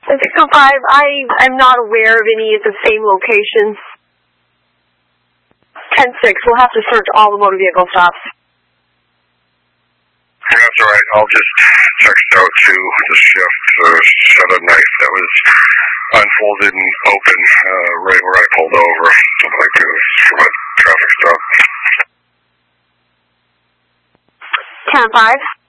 605, I'm not aware of any at the same location. 10-6, we'll have to search all the motor vehicle stops. That's all right. I'll just text out to the shift or set a knife that was unfolded and open right where I pulled over. Something like this for my traffic stop. 10-5.